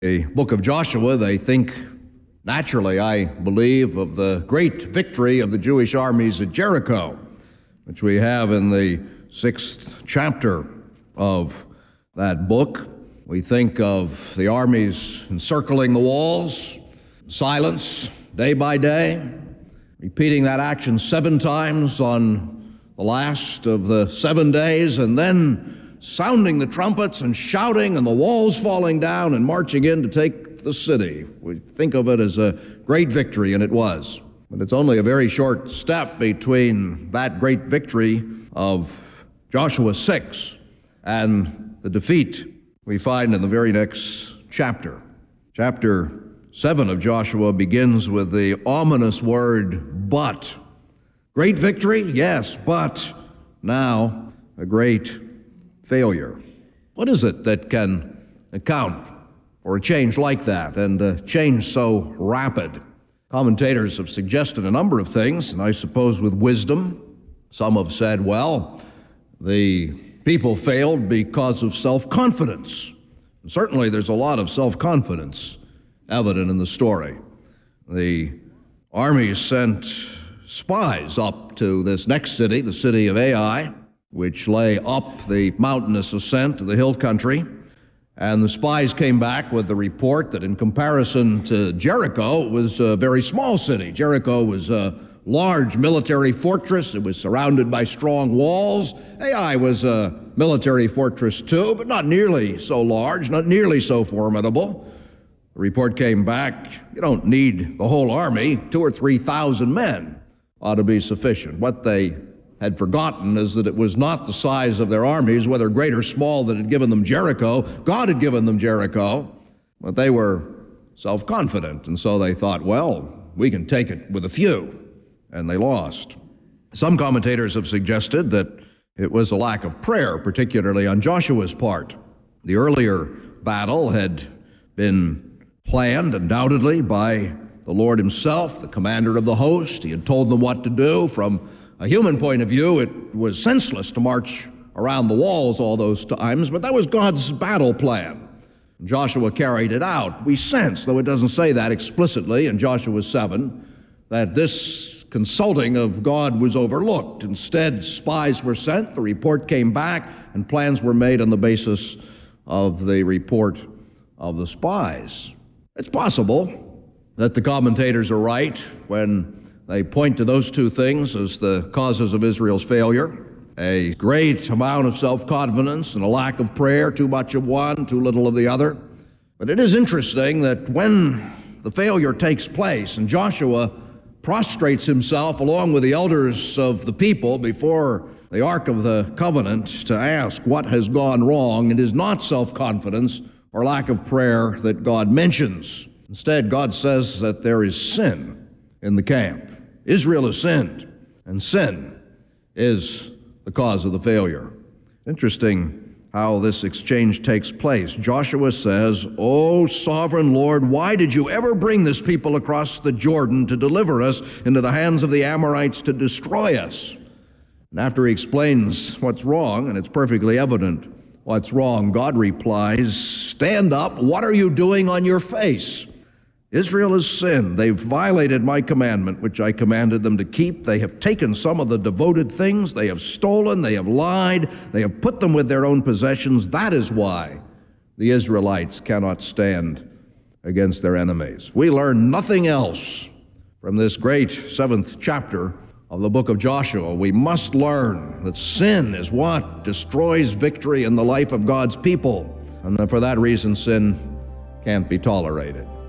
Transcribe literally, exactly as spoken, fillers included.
The book of Joshua, they think naturally, I believe, of the great victory of the Jewish armies at Jericho, which we have in the sixth chapter of that book. We think of the armies encircling the walls, silence, day by day, repeating that action seven times on the last of the seven days, and then sounding the trumpets and shouting and the walls falling down and marching in to take the city. We think of it as a great victory, and it was. But it's only a very short step between that great victory of Joshua six and the defeat we find in the very next chapter. Chapter seven of Joshua begins with the ominous word, but. Great victory? Yes, but now a great failure. What is it that can account for a change like that, and a change so rapid? Commentators have suggested a number of things, and I suppose with wisdom. Some have said, well, the people failed because of self-confidence. And certainly there's a lot of self-confidence evident in the story. The army sent spies up to this next city, the city of Ai, which lay up the mountainous ascent to the hill country. And the spies came back with the report that in comparison to Jericho, it was a very small city. Jericho was a large military fortress. It was surrounded by strong walls. Ai was a military fortress too, but not nearly so large, not nearly so formidable. The report came back, you don't need the whole army. Two or three thousand men ought to be sufficient. What they had forgotten is that it was not the size of their armies, whether great or small, that had given them Jericho. God had given them Jericho, but they were self-confident, and so they thought, well, we can take it with a few, and they lost. Some commentators have suggested that it was a lack of prayer, particularly on Joshua's part. The earlier battle had been planned, undoubtedly, by the Lord himself, the commander of the host. He had told them what to do. From a human point of view, it was senseless to march around the walls all those times, but that was God's battle plan. Joshua carried it out. We sense, though it doesn't say that explicitly in Joshua seven, that this consulting of God was overlooked. Instead, spies were sent, the report came back, and plans were made on the basis of the report of the spies. It's possible that the commentators are right when they point to those two things as the causes of Israel's failure: a great amount of self-confidence and a lack of prayer, too much of one, too little of the other. But it is interesting that when the failure takes place and Joshua prostrates himself along with the elders of the people before the Ark of the Covenant to ask what has gone wrong, it is not self-confidence or lack of prayer that God mentions. Instead, God says that there is sin in the camp. Israel has sinned, and sin is the cause of the failure. Interesting how this exchange takes place. Joshua says, "O sovereign Lord, why did you ever bring this people across the Jordan to deliver us into the hands of the Amorites to destroy us?" And after he explains what's wrong, and it's perfectly evident what's wrong, God replies, "Stand up, what are you doing on your face? Israel has sinned. They've violated my commandment, which I commanded them to keep. They have taken some of the devoted things. They have stolen. They have lied. They have put them with their own possessions. That is why the Israelites cannot stand against their enemies." We learn nothing else from this great seventh chapter of the book of Joshua. We must learn that sin is what destroys victory in the life of God's people, and that for that reason sin can't be tolerated.